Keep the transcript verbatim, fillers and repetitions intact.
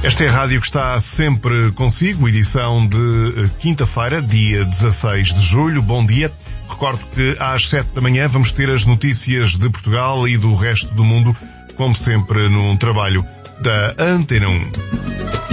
Esta é a rádio que está sempre consigo, edição de quinta-feira, dia dezasseis de julho. Bom dia. Recordo que às sete da manhã vamos ter as notícias de Portugal e do resto do mundo, como sempre num trabalho da Antena um.